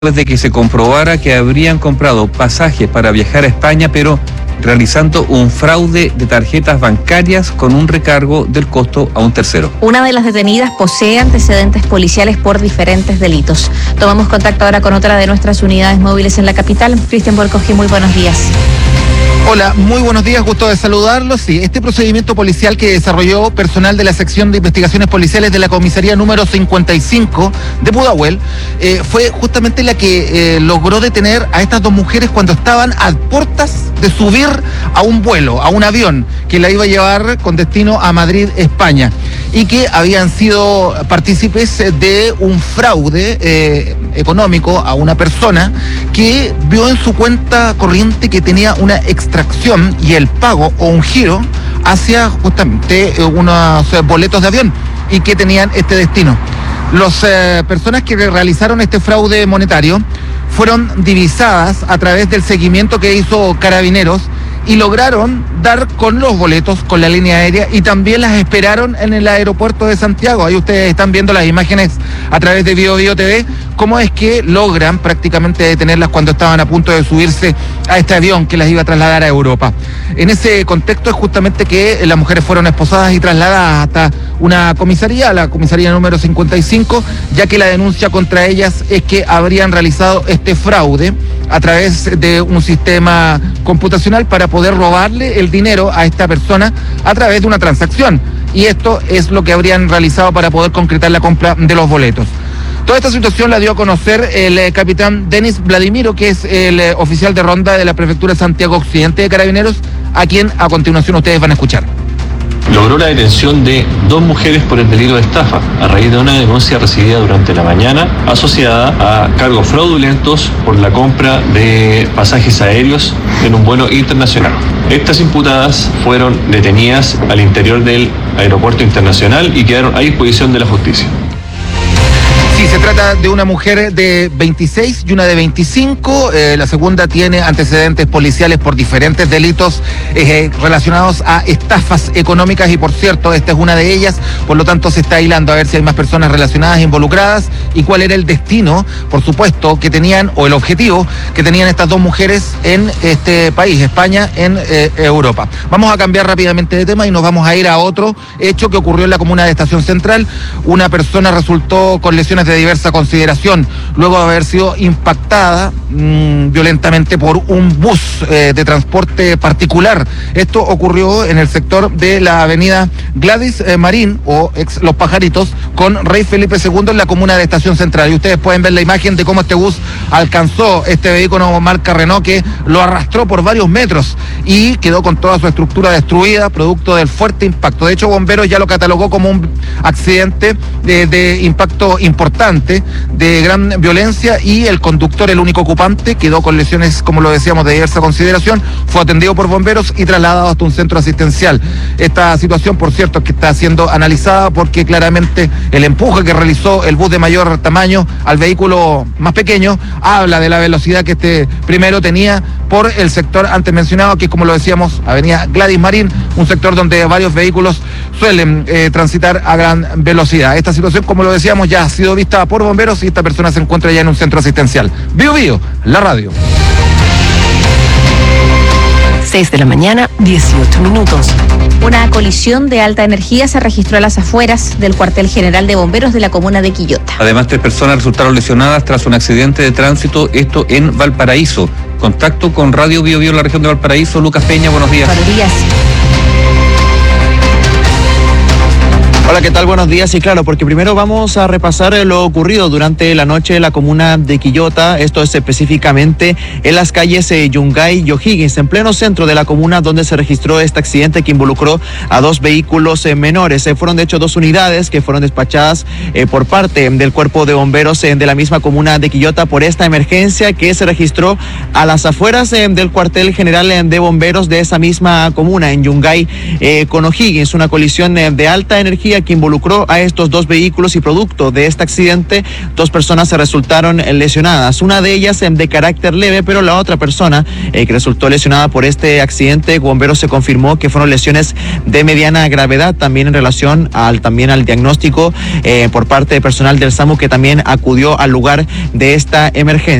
después de que se comprobara que habrían comprado pasajes para viajar a España, pero realizando un fraude de tarjetas bancarias con un recargo del costo a un tercero. Una de las detenidas posee antecedentes policiales por diferentes delitos. Tomamos contacto ahora con otra de nuestras unidades móviles en la capital. Cristian Borcoji, muy buenos días. Hola, muy buenos días, gusto de saludarlos. Sí, este procedimiento policial que desarrolló personal de la sección de investigaciones policiales de la comisaría número 55 de Pudahuel fue justamente la que logró detener a estas dos mujeres cuando estaban a puertas de subir a un vuelo, a un avión que la iba a llevar con destino a Madrid, España, y que habían sido partícipes de un fraude económico a una persona que vio en su cuenta corriente que tenía una extracción y el pago o un giro hacia justamente unos boletos de avión y que tenían este destino. Las personas que realizaron este fraude monetario fueron divisadas a través del seguimiento que hizo Carabineros y lograron dar con los boletos, con la línea aérea, y también las esperaron en el aeropuerto de Santiago. Ahí ustedes están viendo las imágenes a través de BioBio TV, cómo es que logran prácticamente detenerlas cuando estaban a punto de subirse a este avión que las iba a trasladar a Europa. En ese contexto es justamente que las mujeres fueron esposadas y trasladadas hasta una comisaría, la comisaría número 55, ya que la denuncia contra ellas es que habrían realizado este fraude a través de un sistema computacional para poder robarle el dinero a esta persona a través de una transacción. Y esto es lo que habrían realizado para poder concretar la compra de los boletos. Toda esta situación la dio a conocer el capitán Denis Vladimiro, que es el oficial de ronda de la Prefectura de Santiago Occidente de Carabineros, a quien a continuación ustedes van a escuchar. Logró la detención de dos mujeres por el delito de estafa, a raíz de una denuncia recibida durante la mañana, asociada a cargos fraudulentos por la compra de pasajes aéreos en un vuelo internacional. Estas imputadas fueron detenidas al interior del aeropuerto internacional y quedaron a disposición de la justicia. Sí, se trata de una mujer de 26 y una de 25. La segunda tiene antecedentes policiales por diferentes delitos relacionados a estafas económicas y, por cierto, esta es una de ellas. Por lo tanto, se está hilando a ver si hay más personas relacionadas, involucradas, y cuál era el destino, por supuesto, que tenían, o el objetivo que tenían estas dos mujeres en este país, España, en Europa. Vamos a cambiar rápidamente de tema y nos vamos a ir a otro hecho que ocurrió en la comuna de Estación Central. Una persona resultó con lesiones de diversa consideración luego de haber sido impactada violentamente por un bus de transporte particular. Esto ocurrió en el sector de la avenida Gladys Marín o ex Los Pajaritos con Rey Felipe II en la comuna de Estación Central, y ustedes pueden ver la imagen de cómo este bus alcanzó este vehículo marca Renault que lo arrastró por varios metros y quedó con toda su estructura destruida producto del fuerte impacto. De hecho, Bomberos ya lo catalogó como un accidente de impacto importante, de gran violencia, y el conductor, el único ocupante, quedó con lesiones, como lo decíamos, de diversa consideración. Fue atendido por bomberos y trasladado hasta un centro asistencial. Esta situación, por cierto, que está siendo analizada porque claramente el empuje que realizó el bus de mayor tamaño al vehículo más pequeño habla de la velocidad que este primero tenía por el sector antes mencionado, que es, como lo decíamos, avenida Gladys Marín, un sector donde varios vehículos suelen transitar a gran velocidad. Esta situación, como lo decíamos, ya ha sido vista por bomberos y esta persona se encuentra ya en un centro asistencial. BioBio, la radio. 6 de la mañana, 18 minutos. Una colisión de alta energía se registró a las afueras del cuartel general de bomberos de la comuna de Quillota. Además, 3 personas resultaron lesionadas tras un accidente de tránsito, esto en Valparaíso. Contacto con Radio BioBio en la región de Valparaíso. Lucas Peña, buenos días. Buenos días. Hola, ¿qué tal? Buenos días. Y claro, porque primero vamos a repasar lo ocurrido durante la noche en la comuna de Quillota. Esto es específicamente en las calles Yungay y O'Higgins, en pleno centro de la comuna, donde se registró este accidente que involucró a 2 vehículos menores. Fueron de hecho 2 unidades que fueron despachadas por parte del cuerpo de bomberos de la misma comuna de Quillota por esta emergencia que se registró a las afueras del cuartel general de bomberos de esa misma comuna, en Yungay con O'Higgins. Una colisión de alta energía que involucró a estos dos vehículos y producto de este accidente, 2 personas se resultaron lesionadas. Una de ellas de carácter leve, pero la otra persona que resultó lesionada por este accidente, bomberos se confirmó que fueron lesiones de mediana gravedad, también en relación al diagnóstico por parte de personal del SAMU que también acudió al lugar de esta emergencia.